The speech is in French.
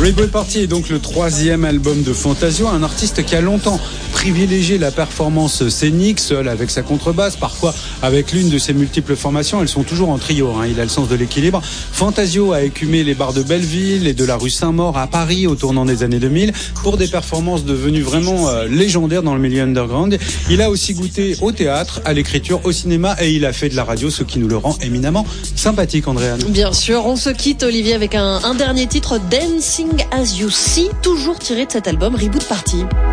Reboot Party est donc le 3e album de Fantasio, un artiste qui a longtemps privilégié la performance scénique, seul avec sa contrebasse, parfois avec l'une de ses multiples formations. Elles sont toujours en trio, il a le sens de l'équilibre. Fantasio a écumé les bars de Belleville et de la rue Saint-Maur à Paris au tournant des années 2000 pour des performances devenues vraiment légendaires dans le milieu underground. Il a aussi goûté au théâtre, à l'écriture, au cinéma et il a fait de la radio, ce qui nous le rend éminemment sympathique, Andréane. Bien sûr, on se quitte, Olivier, avec un dernier titre, Dancing As You See, toujours tiré de cet album Reboot Party.